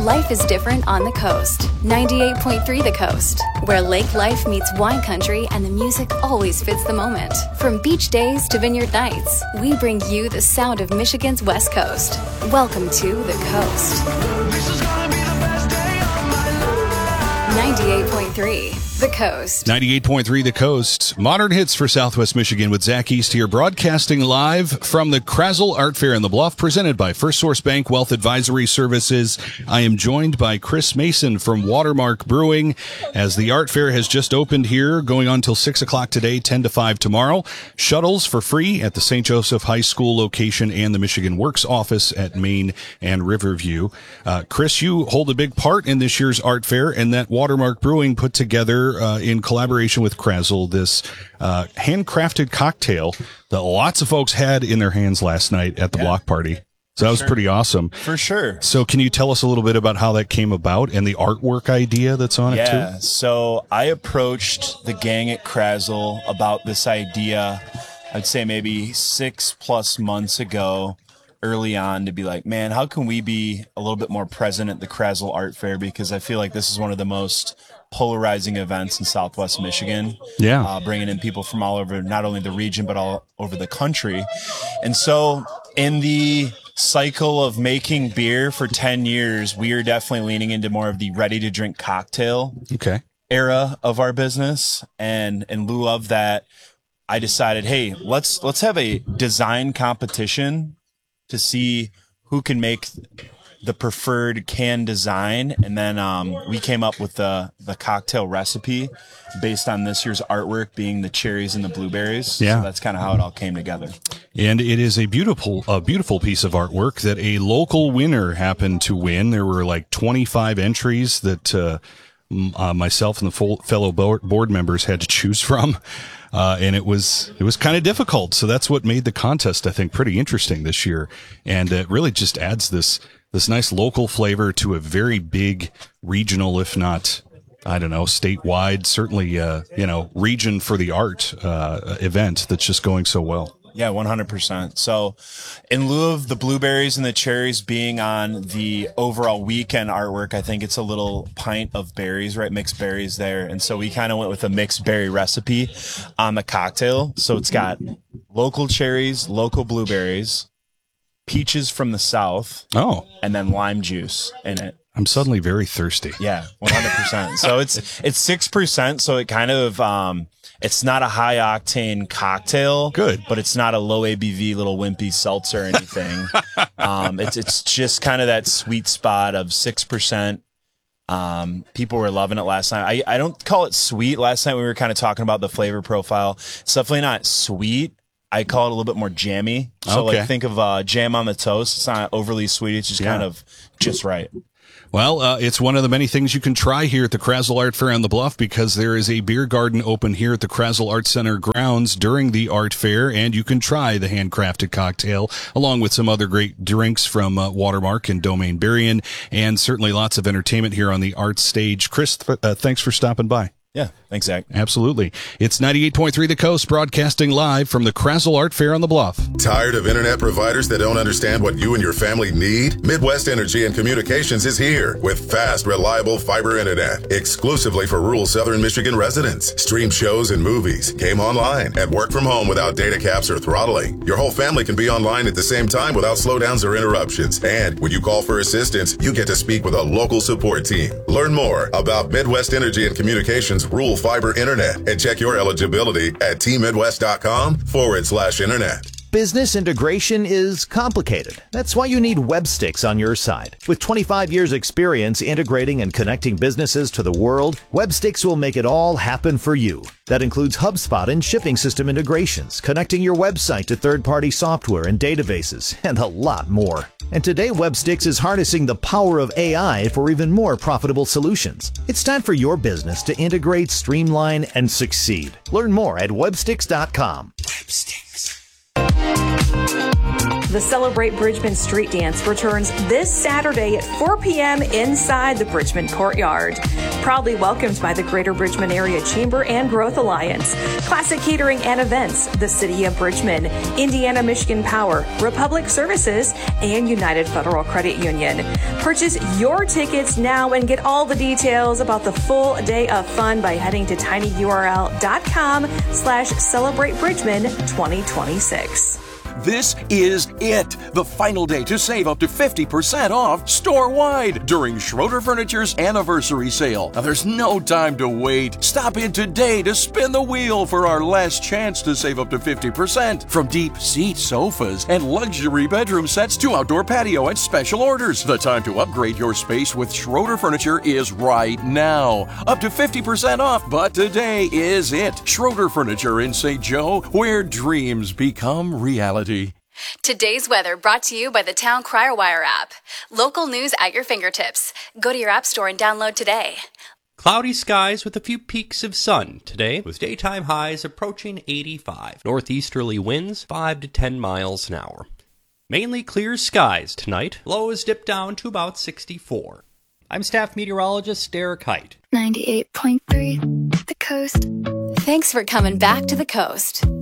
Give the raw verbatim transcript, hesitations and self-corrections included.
Life is different on the coast. ninety-eight point three The Coast, where lake life meets wine country and the music always fits the moment. From beach days to vineyard nights, we bring you the sound of Michigan's West Coast. Welcome to The Coast. ninety-eight point three The Coast. ninety-eight point three The Coast. Modern hits for Southwest Michigan with Zach East here, broadcasting live from the Krasl Art Fair in the Bluff, presented by First Source Bank Wealth Advisory Services. I am joined by Chris Mason from Watermark Brewing, as the art fair has just opened here, going on till six o'clock today, ten to five tomorrow. Shuttles for free at the Saint Joseph High School location and the Michigan Works office at Main and Riverview. Uh, Chris, you hold a big part in this year's art fair, and that Watermark Brewing put together Uh, in collaboration with Krasl, this uh, handcrafted cocktail that lots of folks had in their hands last night at the yeah. block party. So that was sure. pretty awesome. For sure. So can you tell us a little bit about how that came about and the artwork idea that's on yeah, it too? Yeah, so I approached the gang at Krasl about this idea, I'd say maybe six plus months ago, early on, to be like, man, how can we be a little bit more present at the Krasl Art Fair? Because I feel like this is one of the most polarizing events in Southwest Michigan. Yeah. Uh, bringing in people from all over, not only the region, but all over the country. And so in the cycle of making beer for ten years, we are definitely leaning into more of the ready to drink cocktail Okay. era of our business. And in lieu of that, I decided, hey, let's, let's have a design competition to see who can make the preferred can design. And then um, we came up with the, the cocktail recipe based on this year's artwork being the cherries and the blueberries. Yeah. So that's kind of how it all came together. And it is a beautiful, a beautiful piece of artwork that a local winner happened to win. There were like twenty-five entries that uh, m- uh, myself and the full fellow board board members had to choose from. Uh, and it was, it was kind of difficult. So that's what made the contest, I think, pretty interesting this year. And it really just adds this, this nice local flavor to a very big regional, if not, I don't know, statewide, certainly, uh, you know, region for the art, uh, event that's just going so well. Yeah, one hundred percent. So in lieu of the blueberries and the cherries being on the overall weekend artwork, I think it's a little pint of berries, right? Mixed berries there. And so we kind of went with a mixed berry recipe on the cocktail. So it's got local cherries, local blueberries, peaches from the south, Oh, and then lime juice in it. I'm suddenly very thirsty. Yeah, one hundred percent. So it's it's six percent, so it kind of um it's not a high octane cocktail. Good. But it's not a low A B V little wimpy seltzer or anything. um it's it's just kind of that sweet spot of six percent. Um people were loving it last night. I I don't call it sweet. Last night we were kind of talking about the flavor profile. It's definitely not sweet. I call it a little bit more jammy. So Okay. like think of uh jam on the toast. It's not overly sweet. It's just Yeah. kind of just right. Well, uh, it's one of the many things you can try here at the Krasl Art Fair on the Bluff, because there is a beer garden open here at the Krasl Art Center grounds during the art fair, and you can try the handcrafted cocktail along with some other great drinks from uh, Watermark and Domain Berrien, and certainly lots of entertainment here on the art stage. Chris, th- uh, thanks for stopping by. Yeah, thanks, Zach. Absolutely. It's ninety-eight point three The Coast, broadcasting live from the Krasl Art Fair on the Bluff. Tired of internet providers that don't understand what you and your family need? Midwest Energy and Communications is here with fast, reliable fiber internet exclusively for rural southern Michigan residents. Stream shows and movies, game online, and work from home without data caps or throttling. Your whole family can be online at the same time without slowdowns or interruptions. And when you call for assistance, you get to speak with a local support team. Learn more about Midwest Energy and Communications rural fiber internet and check your eligibility at tmidwest.com forward slash internet. Business integration is complicated. That's why you need Websticks on your side. With twenty-five years experience integrating and connecting businesses to the world, Websticks will make it all happen for you. That includes HubSpot and shipping system integrations, connecting your website to third-party software and databases, and a lot more. And today, Websticks is harnessing the power of A I for even more profitable solutions. It's time for your business to integrate, streamline, and succeed. Learn more at websticks dot com. Websticks. The Celebrate Bridgman Street Dance returns this Saturday at four p.m. inside the Bridgman Courtyard. Proudly welcomed by the Greater Bridgman Area Chamber and Growth Alliance, Classic Catering and Events, the City of Bridgman, Indiana Michigan Power, Republic Services, and United Federal Credit Union. Purchase your tickets now and get all the details about the full day of fun by heading to tinyurl.com slash celebrate Bridgman 2026. This is it, the final day to save up to fifty percent off store-wide during Schroeder Furniture's anniversary sale. Now, there's no time to wait. Stop in today to spin the wheel for our last chance to save up to fifty percent. From deep seat sofas and luxury bedroom sets to outdoor patio and special orders. The time to upgrade your space with Schroeder Furniture is right now. Up to fifty percent off, but today is it. Schroeder Furniture in Saint Joe, where dreams become reality. Today's weather brought to you by the Town Crier Wire app. Local news at your fingertips. Go to your app store and download today. Cloudy skies with a few peaks of sun today, with daytime highs approaching eighty-five. Northeasterly winds five to ten miles an hour. Mainly clear skies tonight. Lows dip down to about sixty-four. I'm staff meteorologist Derek Height. ninety-eight point three The Coast. Thanks for coming back to the Coast.